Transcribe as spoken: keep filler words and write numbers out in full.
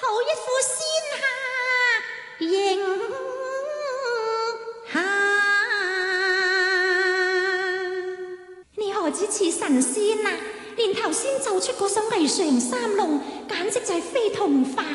一副仙下形下。你何止似神仙啊，連頭先奏出嗰首霓裳三弄，簡直就係非同凡